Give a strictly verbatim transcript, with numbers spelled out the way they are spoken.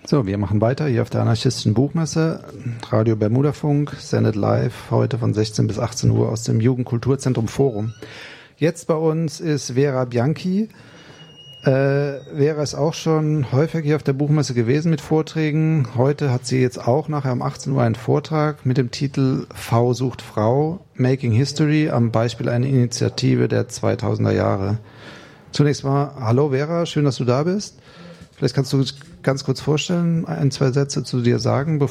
So, wir machen weiter hier auf der Anarchistischen Buchmesse. Radio Bermudafunk sendet live heute von sechzehn bis achtzehn Uhr aus dem Jugendkulturzentrum Forum. Jetzt bei uns ist Vera Bianchi. Äh, Vera ist auch schon häufig hier auf der Buchmesse gewesen mit Vorträgen. Heute hat sie jetzt auch nachher um achtzehn Uhr einen Vortrag mit dem Titel V sucht Frau, Making History am Beispiel einer Initiative der zweitausender Jahre. Zunächst mal, hallo Vera, schön, dass du da bist. Vielleicht kannst du ganz kurz vorstellen, ein, zwei Sätze zu dir sagen,